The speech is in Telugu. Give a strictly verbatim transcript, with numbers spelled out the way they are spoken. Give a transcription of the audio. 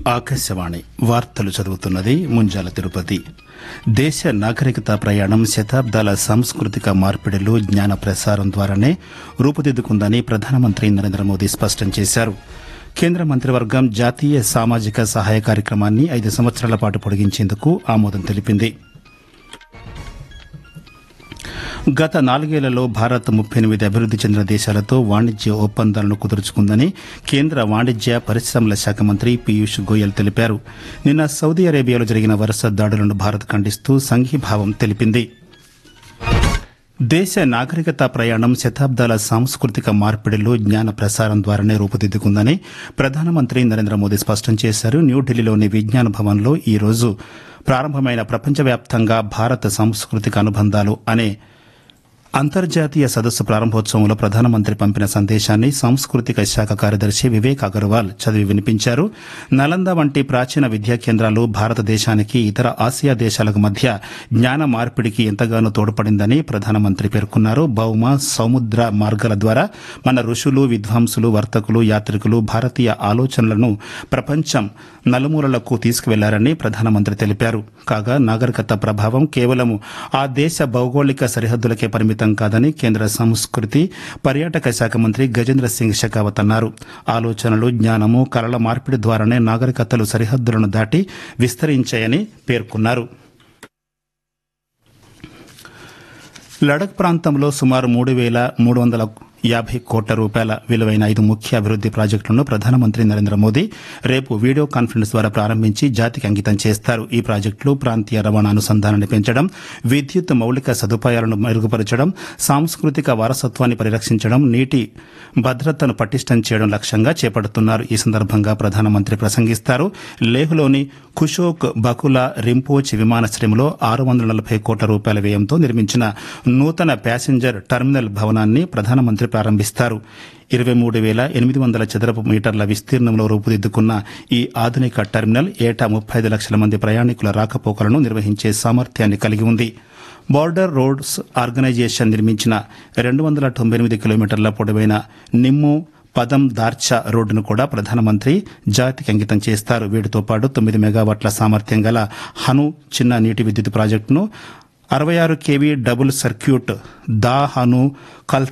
ఆకాశవాణి వార్తలు చదువుతున్నది ముంజాల తిరుపతి. దేశ నాగరికత ప్రయాణం శతాబ్దాల సాంస్కృతిక మార్పిడిలు జ్ఞాన ప్రసారం ద్వారానే రూపుదిద్దుకుందని ప్రధానమంత్రి నరేంద్ర మోదీ స్పష్టం చేశారు. కేంద్ర మంత్రివర్గం జాతీయ సామాజిక సహాయ కార్యక్రమాన్ని ఐదు సంవత్సరాల పాటు పొడిగించేందుకు ఆమోదం తెలిపింది. గత నాలుగేళ్లలో భారత్ ముప్పై ఎనిమిది అభివృద్ది చెందిన దేశాలతో వాణిజ్య ఒప్పందాలను కుదుర్చుకుందని కేంద్ర వాణిజ్య పరిశ్రమల శాఖ మంత్రి పీయూష్ గోయల్ తెలిపారు. నిన్న సౌదీ అరేబియాలో జరిగిన వరుస దాడులను భారత్ ఖండిస్తూ సంఘీభావం తెలిపింది. దేశ నాగరికత ప్రయాణం శతాబ్దాల సాంస్కృతిక మార్పిడిలు జ్ఞాన ప్రసారం ద్వారానే రూపుదిద్దుకుందని ప్రధానమంత్రి నరేంద్ర మోదీ స్పష్టం చేశారు. న్యూఢిల్లీలోని విజ్ఞాన భవన్లో ఈ రోజు ప్రారంభమైన ప్రపంచవ్యాప్తంగా భారత సాంస్కృతిక అనుబంధాలు అనే అంతర్జాతీయ సదస్సు ప్రారంభోత్సవంలో ప్రధానమంత్రి పంపిన సందేశాన్ని సాంస్కృతిక శాఖ కార్యదర్శి వివేక్ అగర్వాల్ చదివి వినిపించారు. నలంద వంటి ప్రాచీన విద్యా కేంద్రాలు భారతదేశానికి ఇతర ఆసియా దేశాలకు మధ్య జ్ఞాన మార్పిడికి ఎంతగానో తోడ్పడిందని ప్రధానమంత్రి పేర్కొన్నారు. భౌమ సముద్ర మార్గాల ద్వారా మన ఋషులు, విద్వాంసులు, వర్తకులు, యాత్రికులు భారతీయ ఆలోచనలను ప్రపంచం నలుమూలలకు తీసుకువెళ్లారని ప్రధానమంత్రి తెలిపారు. కాగా నాగరికత ప్రభావం కేవలం ఆ దేశ భౌగోళిక సరిహద్దులకే పరిమితం కాదని కేంద్ర సంస్కృతి పర్యాటక శాఖ మంత్రి గజేంద్ర సింగ్ షెకావత్ అన్నారు. ఆలోచనలు, జ్ఞానము, కళల మార్పిడి ద్వారానే నాగరికతలు సరిహద్దులను దాటి విస్తరించాయని పేర్కొన్నారు. లడఖ్ ప్రాంతంలో సుమారు మూడు వేల మూడు వందల యాభై కోట్ల రూపాయల విలువైన ఐదు ముఖ్య అభివృద్ది ప్రాజెక్టులను ప్రధానమంత్రి నరేంద్ర మోదీ రేపు వీడియో కాన్ఫరెన్స్ ద్వారా ప్రారంభించి జాతికి అంకితం చేస్తారు. ఈ ప్రాజెక్టులు ప్రాంతీయ రవాణా అనుసంధానాన్ని పెంచడం, విద్యుత్ మౌలిక సదుపాయాలను మెరుగుపరచడం, సాంస్కృతిక వారసత్వాన్ని పరిరక్షించడం, నీటి భద్రతను పటిష్టం చేయడం లక్ష్యంగా చేపడుతున్నారు. ఈ సందర్భంగా ప్రధానమంత్రి ప్రసంగిస్తారు. లేహ్లోని కుషోక్ బకులా రింపోచ్ విమానాశ్రయంలో ఆరు వందల నలభై కోట్ల రూపాయల వ్యయంతో నిర్మించిన నూతన ప్యాసింజర్ టెర్మినల్ భవనాన్ని ప్రధానమంత్రి ప్రారంభిస్తారు. ఇరవై మూడు వేల ఎనిమిది వందల చదరపు మీటర్ల విస్తీర్ణంలో రూపుదిద్దుకున్న ఈ ఆధునిక టెర్మినల్ ఏటా ముప్పై ఐదు లక్షల మంది ప్రయాణికుల రాకపోకలను నిర్వహించే సామర్థ్యాన్ని కలిగి ఉంది. బోర్డర్ రోడ్స్ ఆర్గనైజేషన్ నిర్మించిన రెండు వందల తొంభై ఎనిమిది కిలోమీటర్ల పొడవైన నిమ్ము పదం దార్చా రోడ్డును కూడా ప్రధానమంత్రి జాతికి అంకితం చేస్తారు. వీటితో పాటు తొమ్మిది మెగావాట్ల సామర్థ్యం గల హను చిన్న నీటి విద్యుత్ ప్రాజెక్టును, అరవై ఆరు కేవీ డబుల్ సర్క్యూట్ దా హను కల్